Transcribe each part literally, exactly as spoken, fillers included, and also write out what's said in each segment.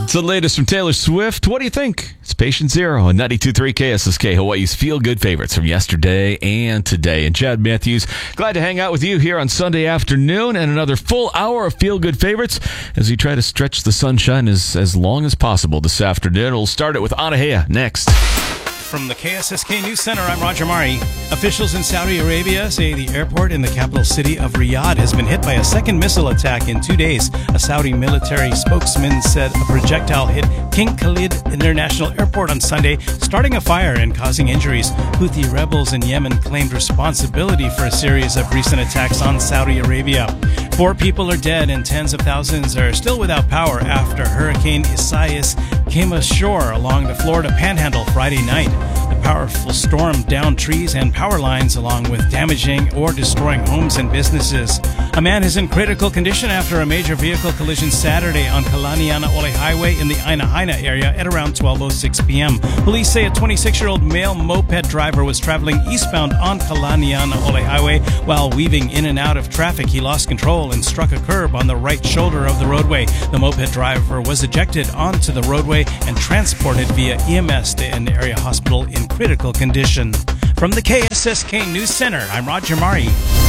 It's the latest from Taylor Swift. What do you think? It's Patient Zero on ninety-two point three K S S K, Hawaii's feel-good favorites from yesterday and today. And Chad Matthews, glad to hang out with you here on Sunday afternoon and another full hour of feel-good favorites as we try to stretch the sunshine as, as long as possible this afternoon. We'll start it with Anahea next. From the K S S K News Center, I'm Roger Mari. Officials in Saudi Arabia say the airport in the capital city of Riyadh has been hit by a second missile attack in two days. A Saudi military spokesman said a projectile hit King Khalid International Airport on Sunday, starting a fire and causing injuries. Houthi rebels in Yemen claimed responsibility for a series of recent attacks on Saudi Arabia. Four people are dead and tens of thousands are still without power after Hurricane Isaias came ashore along the Florida Panhandle Friday night. The powerful storm downed trees and power lines along with damaging or destroying homes and businesses. A man is in critical condition after a major vehicle collision Saturday on Kalaniana-Ole Highway in the Aina-Haina area at around twelve oh six p.m. Police say a twenty-six-year-old male moped driver was traveling eastbound on Kalaniana-Ole Highway while weaving in and out of traffic. He lost control and struck a curb on the right shoulder of the roadway. The moped driver was ejected onto the roadway and transported via E M S to an area hospital in critical condition. From the K S S K News Center, I'm Roger Mari.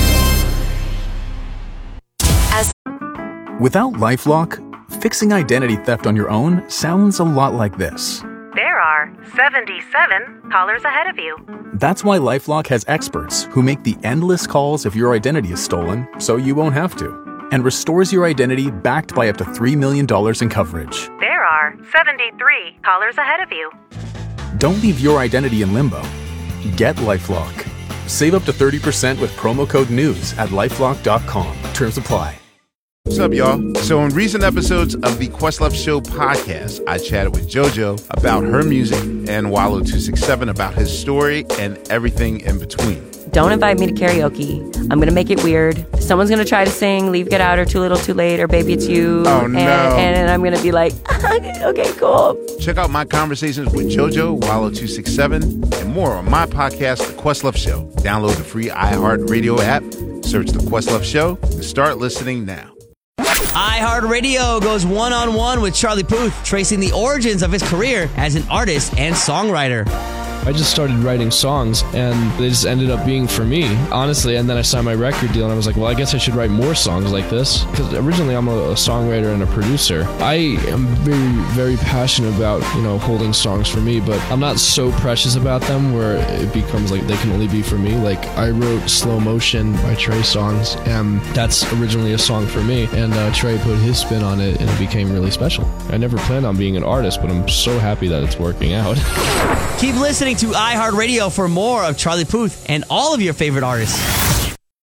As Without LifeLock, fixing identity theft on your own sounds a lot like this. There are seventy-seven callers ahead of you. That's why LifeLock has experts who make the endless calls if your identity is stolen so you won't have to, and restores your identity backed by up to three million dollars in coverage. There are seventy-three callers ahead of you. Don't leave your identity in limbo. Get LifeLock. Save up to thirty percent with promo code NEWS at lifelock dot com. Terms apply. What's up, y'all? So in recent episodes of the Questlove Show podcast, I chatted with JoJo about her music and Wallow two six seven about his story and everything in between. Don't invite me to karaoke. I'm going to make it weird. Someone's going to try to sing Leave, Get Out, or Too Little, Too Late, or Baby It's You. Oh, no. And, and I'm going to be like, okay, cool. Check out my conversations with JoJo, Wallow two six seven, and more on my podcast, The Questlove Show. Download the free iHeartRadio app, search The Questlove Show, and start listening now. iHeartRadio goes one-on-one with Charlie Puth, tracing the origins of his career as an artist and songwriter. I just started writing songs, and they just ended up being for me, honestly. And then I signed my record deal, and I was like, well, I guess I should write more songs like this. Because originally I'm a, a songwriter and a producer. I am very, very passionate about, you know, holding songs for me, but I'm not so precious about them where it becomes like they can only be for me. Like, I wrote Slow Motion by Trey Songz, and that's originally a song for me. And uh, Trey put his spin on it, and it became really special. I never planned on being an artist, but I'm so happy that it's working out. Keep listening to iHeartRadio for more of Charlie Puth and all of your favorite artists.